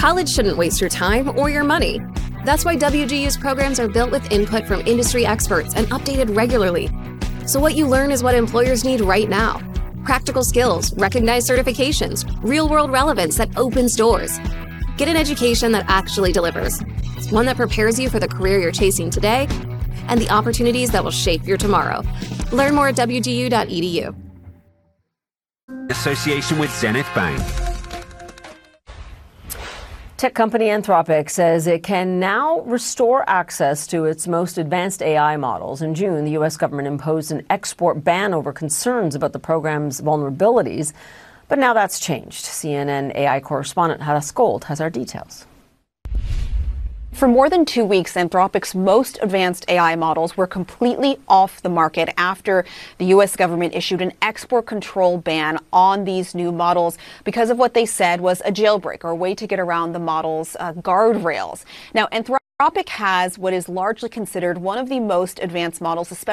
College shouldn't waste your time or your money. That's why WGU's programs are built with input from industry experts and updated regularly. So what you learn is what employers need right now. Practical skills, recognized certifications, real-world relevance that opens doors. Get an education that actually delivers. It's one that prepares you for the career you're chasing today and the opportunities that will shape your tomorrow. Learn more at wgu.edu. Association with Zenith Bank. Tech company Anthropic says it can now restore access to its most advanced AI models. In June, the U.S. government imposed an export ban over concerns about the program's vulnerabilities. But now that's changed. CNN AI correspondent Hadas Gold has our details. For more than 2 weeks, Anthropic's most advanced AI models were completely off the market after the U.S. government issued an export control ban on these new models because of what they said was a jailbreak or a way to get around the model's guardrails. Now, Anthropic has what is largely considered one of the most advanced models, especially